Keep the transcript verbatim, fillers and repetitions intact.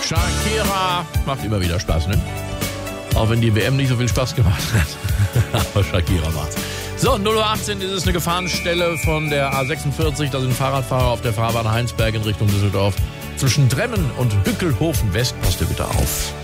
Shakira macht immer wieder Spaß, ne? Auch wenn die W M nicht so viel Spaß gemacht hat. Aber Shakira macht's. So, null Uhr achtzehn ist es eine Gefahrenstelle von der A sechsundvierzig. Da sind Fahrradfahrer auf der Fahrbahn Heinsberg in Richtung Düsseldorf. Zwischen Dremmen und Hückelhofen West. Passt ihr bitte auf.